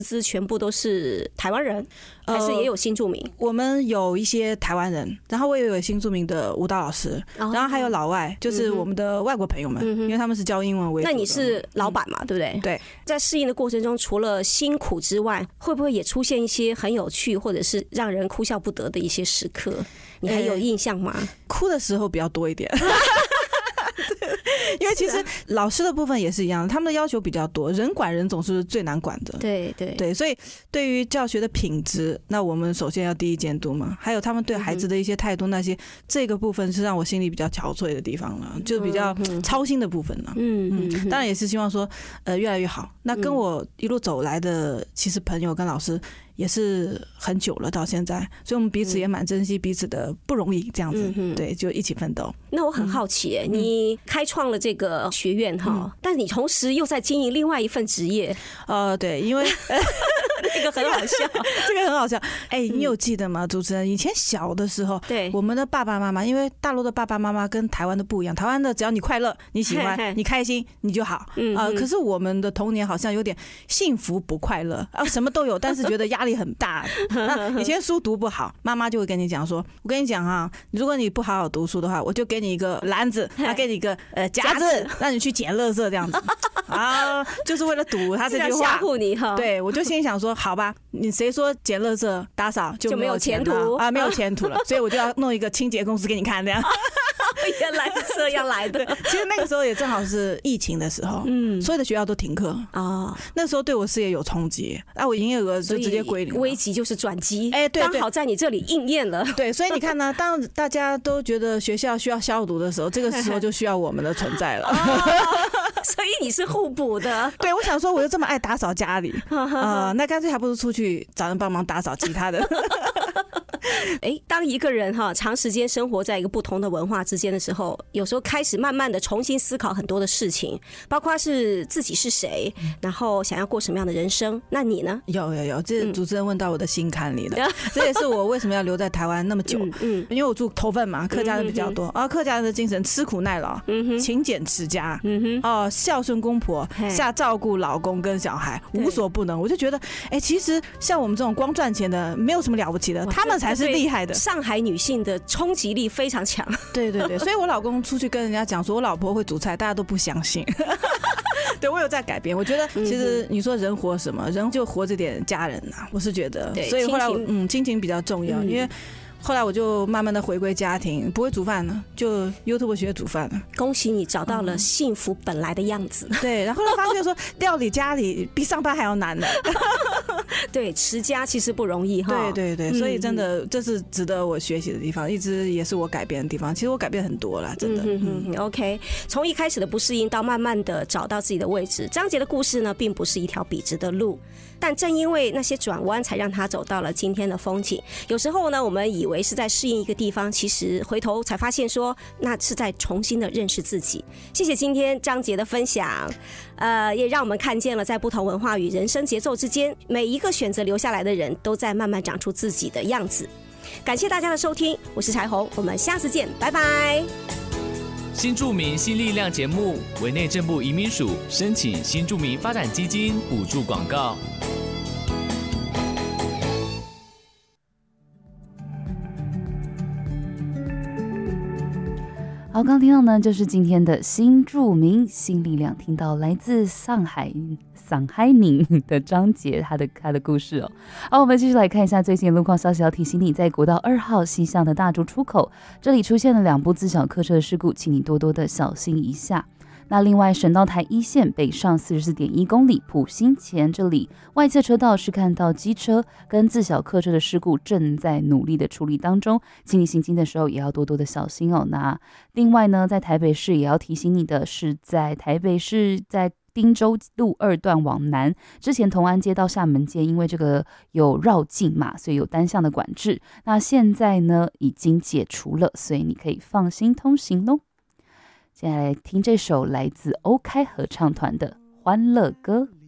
资全部都是台湾人，还是也有新住民？ 我们有一些台湾人，然后我也有新住民的舞蹈老师，然后还有老外，就是我们的外国朋友们，因为他们是教英文为主的。 那你是老板嘛，对不对？ 对， 在适应的过程中，除了辛苦之外，会不会也出现一些很有趣或者是让人哭笑不得的一些时刻？你还有印象吗？ 哭的时候比较多一点。因为其实老师的部分也是一样，他们的要求比较多，人管人总是最难管的。 对对对，所以对于教学的品质，那我们首先要第一监督嘛。还有他们对孩子的一些态度，那些这个部分是让我心里比较憔悴的地方了，就比较操心的部分了。当然也是希望说越来越好。那跟我一路走来的其实朋友跟老师也是很久了，到现在，所以我们彼此也蛮珍惜彼此的不容易，这样子，对，就一起奋斗。 那我很好奇，你开创了这个学院哈，但你同时又在经营另外一份职业。 对，因为那个很好笑， 这个很好笑。你有记得吗，主持人？以前小的时候， 对， 我们的爸爸妈妈，因为大陆的爸爸妈妈跟台湾的不一样，台湾的只要你快乐、你喜欢、你开心，你就好。可是我们的童年好像有点幸福不快乐什么都有，但是觉得压力很大。以前书读不好，妈妈就会跟你讲说：“我跟你讲哈，如果你不好好读书的话，我就给你一个篮子，给你一个夹子，让你去捡垃圾这样子。”就是为了赌他这句话吓唬你哈。 对，我就心里想说，好吧，你谁说捡垃圾打扫就没有前途啊？没有前途了，所以我就要弄一个清洁公司给你看，这样。 原来是这样来的。 其实那个时候也正好是疫情的时候，所有的学校都停课啊。那时候对我事业有冲击，我营业额就直接归零。 危机就是转机， 对， 刚好在你这里应验了。 对，所以你看呢，当大家都觉得学校需要消毒的时候，这个时候就需要我们的存在了。 所以你是互补的。 对，我想说，我又这么爱打扫家里，那干脆还不如出去找人帮忙打扫其他的。 当一个人长时间生活在一个不同的文化之间的时候，有时候开始慢慢的重新思考很多的事情，包括是自己是谁，然后想要过什么样的人生。那你呢？ 有，这主持人问到我的心坎里了。这也是我为什么要留在台湾那么久。因为我住头份嘛，客家人比较多，客家人的精神吃苦耐劳，勤俭持家，孝顺公婆，下照顾老公跟小孩，无所不能。我就觉得，其实像我们这种光赚钱的，没有什么了不起的，他们才是厉害的。 上海女性的冲击力非常强。 对，所以我老公出去跟人家讲说我老婆会煮菜，大家都不相信。对，我有在改变。我觉得其实你说人活什么，人就活着点家人啊，我是觉得。所以后来亲情比较重要，因为后来我就慢慢的回归家庭，不会煮饭了，就 YouTube 学煮饭了。 恭喜你找到了幸福本来的样子。 对，然后发现说料理家里比上班还要难的。 对，持家其实不容易哈。 对，所以真的这是值得我学习的地方，一直也是我改变的地方。其实我改变很多了，真的。 OK， 从一开始的不适应到慢慢的找到自己的位置，张杰的故事呢，并不是一条笔直的路，但正因为那些转弯，才让他走到了今天的风景。有时候呢，我们以为是在适应一个地方，其实回头才发现说，那是在重新的认识自己。谢谢今天张杰的分享，也让我们看见了在不同文化与人生节奏之间，每一个选择留下来的人都在慢慢长出自己的样子。感谢大家的收听，我是彩虹，我们下次见，拜拜。 新住民新力量节目为内政部移民署申请新住民发展基金补助广告。 好，刚听到呢，就是今天的新住民新力量，听到来自上海宁的张杰他的故事哦。好，我们继续来看一下最新的路况消息。要提醒你，在国道2号西向的大竹出口，这里出现了2部自小客车的事故，请你多多的小心一下。那另外，省道台1线北上44.1公里，埔心前这里外侧车道是看到机车跟自小客车的事故，正在努力的处理当中，请你行经的时候也要多多的小心哦。那另外呢，在台北市也要提醒你的是，在台北市在汀州路2段往南，之前同安街到厦门街因为这个有绕境嘛，所以有单向的管制，那现在呢已经解除了，所以你可以放心通行咯。接下来听这首来自欧开合唱团的《欢乐歌》。